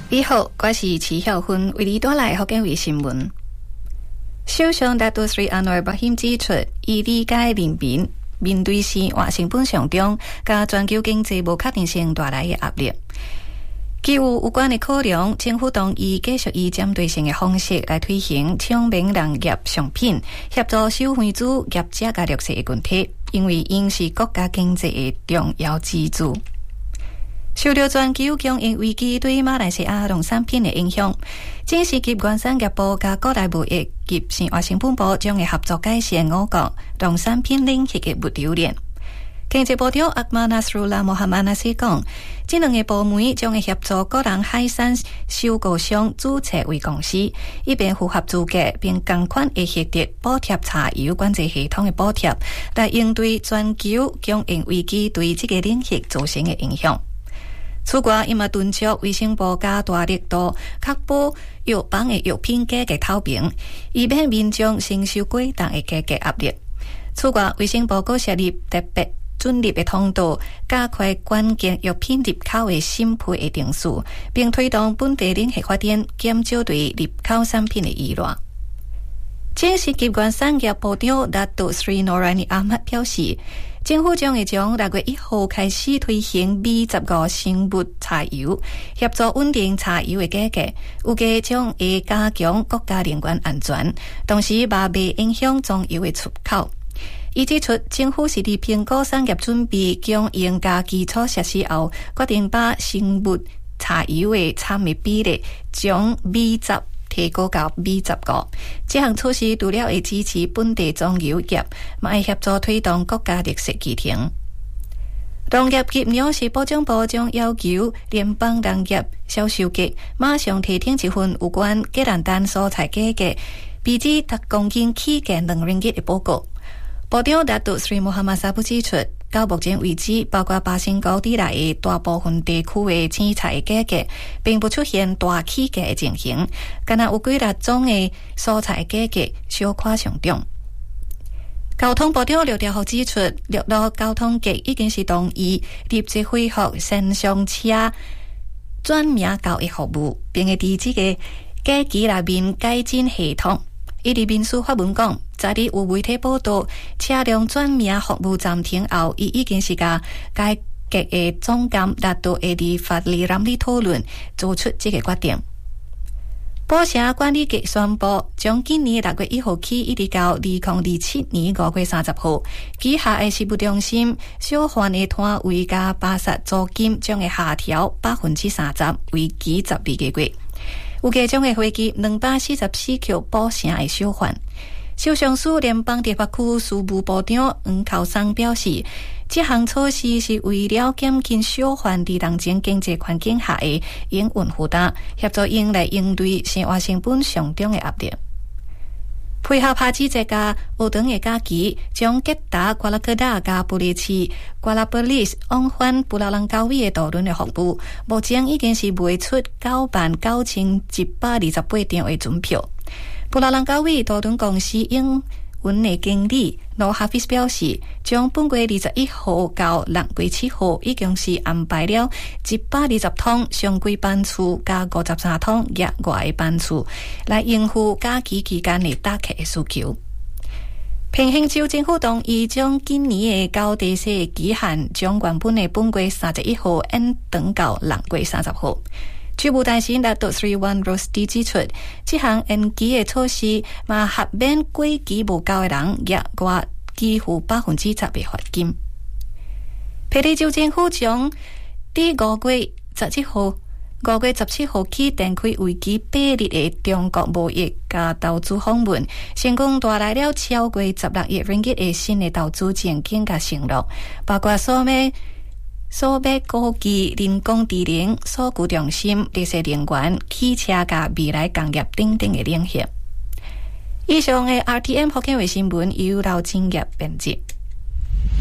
你好，我是齐晓芬，为你带来福建卫新闻。首相拿督斯里安华保险指出，伊理解人民面对生活成本上涨，加全球经济无确定性带来的压力。基于有关的考量，政府同意继续以针对性的方式来推行抢民农业商品，协助受惠主业者甲弱势的群体，因为因是国家经济的重要支柱。受到全球供应危机对马来西亚农产品的影响，政事及原产业部甲国内贸易及生活成本部将会合作改善我国农产品领域的物流链。经济部长阿马纳斯鲁拉穆罕马纳斯讲，这两个部门将会协助个人海产收购商注册为公司，以便符合资格并同款会获得补贴茶油管制系统的补贴，来应对全球供应危机对这个领域造成的影响。此外，伊嘛敦促卫生部加大力度，确保药房的药品价格透明，以免民众承受过重的价格压力。此外，卫生部阁设立特别准入的通道，加快关键药品入口的审批的定数，并推动本地领域发展，减少对入口产品的依赖。政事及原产业部长拿督斯里诺兰尼阿曼表示，政府将会从6月1号开始推行 B15 生物茶油，协助稳定茶油的价格，预计将会加强国家能源安全，同时嘛未影响棕油的出口。伊指出，政府是伫评估产业准备供应加基础设施后，决定把生物茶油的参与比例从 B10提高到 B15。这项措施除了会支持本地棕油业，嘛会协助推动国家绿色基田。农业及粮食保障部将要求联邦农业销售局马上提醒一份有关格兰丹蔬菜价格比之每公斤起价2ringgit的报告。部长拿督斯里穆罕默沙布指出，到目前为止，包括巴新高地内的大部分地区的青菜价格，并不出现大起价的情形，敢若有几粒种的蔬菜价格小可上涨。交通部长刘兆福指出，陆路交通局已经是同意立即恢复线上车转名交易服务，并会伫这个假期内面改进系统。伊伫民事发文讲，昨日有媒体报道，车辆转名服务暂停后，伊已经是甲该局的总监拿督会伫法律ram里讨论，做出这个决定。保城管理局宣布，从今年6月1号起，一直到2027年5月30号，旗下的事务中心小贩的摊位加巴萨租金将会下调30%，为期12个月。预计将会惠及244口保城的小贩。首相署联邦地法区事务部长黄考桑表示，这项措施是为了减轻小贩伫当前经济环境下的营运负担，协助因来应对生活成本上涨的压力。配合帕基节加学堂的假期，将吉达、瓜拉格达加布里奇、瓜拉布里斯往返布拉兰高威的渡轮的服务，目前已经是卖出99128张的准票。布拉兰高威渡轮公司营运的经理罗哈菲斯表示，从本月21号到6月7号，已经是安排了120趟上规班次加53趟额外的班次，来应付假期期间的搭客的需求。平衡州政府同意将今年的交地税期限从原本的本月31号延长到6月30号。驻务大使拿督斯里万罗斯蒂指出，这项延期的措施嘛合免过期无够的人额外几乎10%的罚金。霹雳州政府将伫5月17号起展开为期8日的中国贸易加投资访问，成功带来了超过16亿ringgit的新的投资前景加承诺，包括数码科技、人工智能、数据中心、绿色能源、汽车加未来工业等等的领域。以上的 RTM 福建卫新闻由刘金业编辑。